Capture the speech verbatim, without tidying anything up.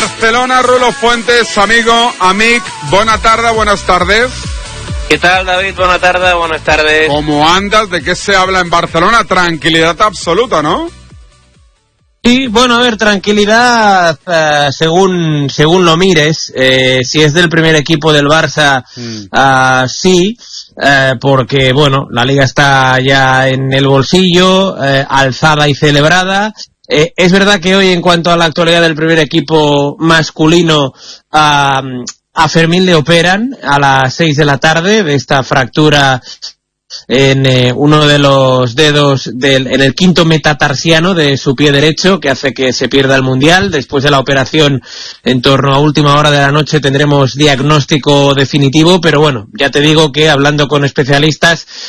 Barcelona, Rulo Fuentes, amigo, amic, bona tarda, buenas tardes. ¿Qué tal, David? Buenas tardes, buenas tardes. ¿Cómo andas? ¿De qué se habla en Barcelona? Tranquilidad absoluta, ¿no? Sí, bueno, a ver, tranquilidad uh, según según lo mires. Eh, si es del primer equipo del Barça, mm. uh, sí, uh, porque, bueno, la Liga está ya en el bolsillo, uh, alzada y celebrada. Eh, es verdad que hoy, en cuanto a la actualidad del primer equipo masculino, uh, a Fermín le operan a las seis de la tarde de esta fractura en eh, uno de los dedos del, en el quinto metatarsiano de su pie derecho, que hace que se pierda el Mundial. Después de la operación, en torno a última hora de la noche, tendremos diagnóstico definitivo, pero bueno, ya te digo que hablando con especialistas